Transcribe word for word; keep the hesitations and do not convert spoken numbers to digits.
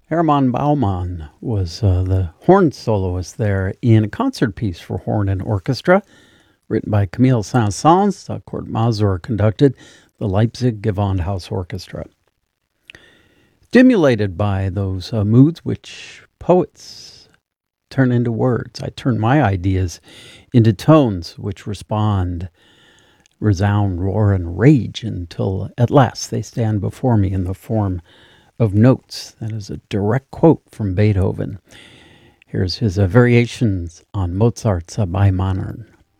Hermann Baumann was uh, the horn soloist there in a concert piece for horn and orchestra, written by Camille Saint-Saëns. Uh, Kurt Masur conducted the Leipzig Gewandhaus Orchestra. Stimulated by those uh, moods which poets turn into words, I turn my ideas into tones which respond, resound, roar, and rage until at last they stand before me in the form of notes. That is a direct quote from Beethoven. Here's his uh, variations on Mozart's uh, Bei Mannern.